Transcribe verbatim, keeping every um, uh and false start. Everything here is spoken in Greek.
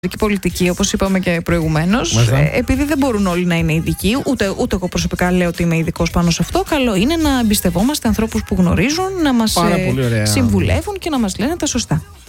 πολιτική, όπως είπαμε και προηγουμένως, επειδή δεν μπορούν όλοι να είναι ειδικοί, ούτε, ούτε εγώ προσωπικά λέω ότι είμαι ειδικός πάνω σε αυτό, καλό είναι να εμπιστευόμαστε ανθρώπους που γνωρίζουν, να μας ε, συμβουλεύουν και να μας λένε τα σωστά.